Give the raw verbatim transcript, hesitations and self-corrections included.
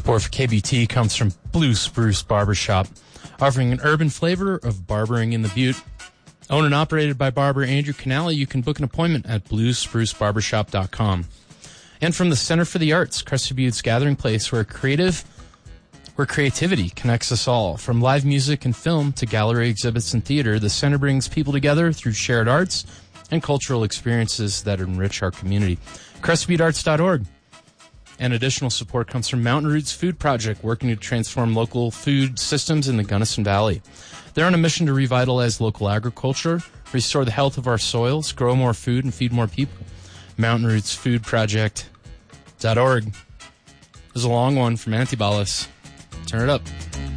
Support for K B T comes from Blue Spruce Barbershop, offering an urban flavor of barbering in the Butte. Owned and operated by barber Andrew Canale, you can book an appointment at blue spruce barbershop dot com. And from the Center for the Arts, Crested Butte's gathering place where creative, where creativity connects us all. From live music and film to gallery exhibits and theater, the center brings people together through shared arts and cultural experiences that enrich our community. crested butte arts dot org. And additional support comes from Mountain Roots Food Project, working to transform local food systems in the Gunnison Valley. They're on a mission to revitalize local agriculture, restore the health of our soils, grow more food, and feed more people. mountain roots food project dot org. There's a long one from Antibalas. Turn it up.